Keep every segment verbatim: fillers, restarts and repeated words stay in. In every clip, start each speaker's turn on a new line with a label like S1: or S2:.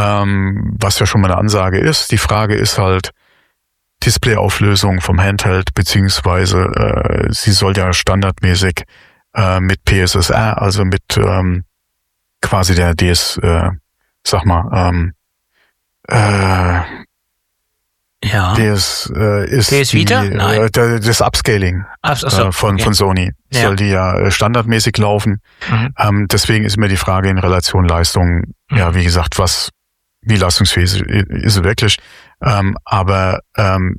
S1: ähm, was ja schon mal eine Ansage ist. Die Frage ist halt Displayauflösung vom Handheld, beziehungsweise äh, sie soll ja standardmäßig äh, mit P S S R, also mit ähm, quasi der D S, äh, sag mal, ähm, äh,
S2: ja.
S1: Das äh, ist
S2: P S Vita?
S1: die,
S2: Nein.
S1: Äh, das Upscaling
S2: ach, ach so,
S1: äh, von,
S2: okay.
S1: von Sony.
S2: Ja.
S1: Soll die ja äh, standardmäßig laufen.
S2: Mhm.
S1: Ähm, deswegen ist mir die Frage in Relation Leistung,
S2: Mhm.
S1: ja, wie gesagt, was, wie leistungsfähig ist, ist sie wirklich. Ähm, aber ähm,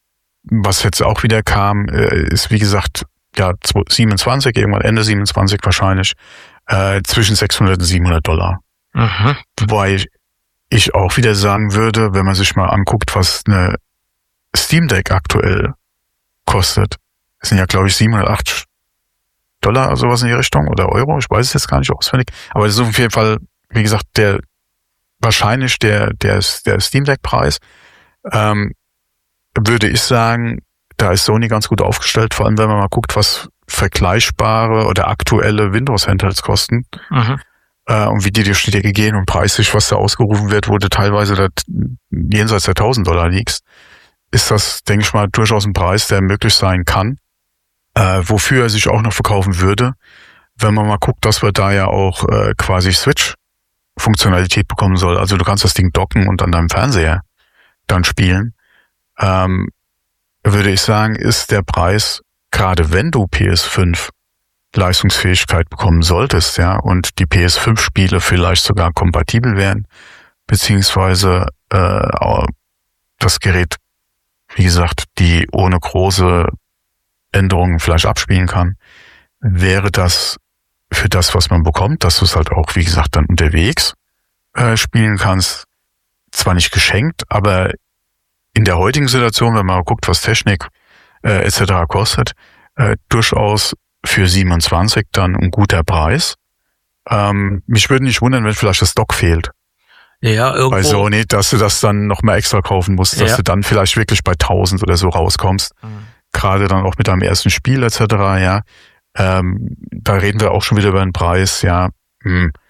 S1: was jetzt auch wieder kam, äh, ist wie gesagt, ja, siebenundzwanzig, irgendwann Ende siebenundzwanzig wahrscheinlich, äh, zwischen sechshundert und siebenhundert Dollar.
S2: Mhm.
S1: Wobei ich auch wieder sagen würde, wenn man sich mal anguckt, was eine Steam Deck aktuell kostet, das sind ja, glaube ich, siebenhundertachtzig Dollar oder sowas in die Richtung oder Euro, ich weiß es jetzt gar nicht auswendig, aber das ist auf jeden Fall, wie gesagt, der wahrscheinlich der der der Steam Deck Preis. Ähm, würde ich sagen, da ist Sony ganz gut aufgestellt, vor allem wenn man mal guckt, was vergleichbare oder aktuelle Windows Handhelds kosten.
S2: Mhm.
S1: Äh, und wie die durch die Decke gehen und preislich, was da ausgerufen wird, wo du teilweise da jenseits der tausend Dollar liegst, ist das, denke ich mal, durchaus ein Preis, der möglich sein kann, äh, wofür er sich auch noch verkaufen würde, wenn man mal guckt, dass wir da ja auch äh, quasi Switch-Funktionalität bekommen soll. Also du kannst das Ding docken und an deinem Fernseher dann spielen. Ähm, würde ich sagen, ist der Preis, gerade wenn du P S fünf Leistungsfähigkeit bekommen solltest, ja, und die P S fünf Spiele vielleicht sogar kompatibel wären, beziehungsweise äh, das Gerät, wie gesagt, die ohne große Änderungen vielleicht abspielen kann, wäre das für das, was man bekommt, dass du es halt auch, wie gesagt, dann unterwegs äh, spielen kannst, zwar nicht geschenkt, aber in der heutigen Situation, wenn man guckt, was Technik äh, et cetera kostet, äh, durchaus für siebenundzwanzig dann ein guter Preis. Ähm, mich würde nicht wundern, wenn vielleicht das Dock fehlt.
S2: Ja, irgendwo.
S1: Bei Sony, dass du das dann noch mal extra kaufen musst, dass
S2: Ja.
S1: du dann vielleicht wirklich bei tausend oder so rauskommst.
S2: Mhm.
S1: Gerade dann auch mit deinem ersten Spiel et cetera, ja. Ähm, da reden wir auch schon wieder über einen Preis, ja. Hm.